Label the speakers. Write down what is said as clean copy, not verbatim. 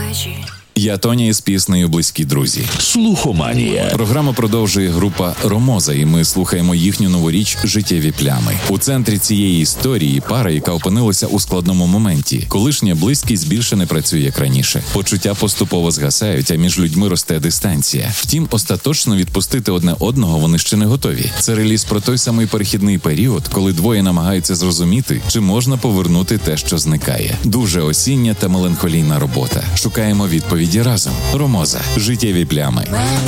Speaker 1: плечі.
Speaker 2: Я Тоня із піснею «Близькі друзі».
Speaker 3: Слухоманія.
Speaker 2: Програму продовжує група «Ромоза», і ми слухаємо їхню нову річ «Життєві плями». У центрі цієї історії пара, яка опинилася у складному моменті. Колишня близькість більше не працює, як раніше. Почуття поступово згасають, а між людьми росте дистанція. Втім, остаточно відпустити одне одного вони ще не готові. Це реліз про той самий перехідний період, коли двоє намагаються зрозуміти, чи можна повернути те, що зникає. Дуже осіння та меланхолійна робота. Шукаємо відповіді разом. «Ромоза. Життєві плями».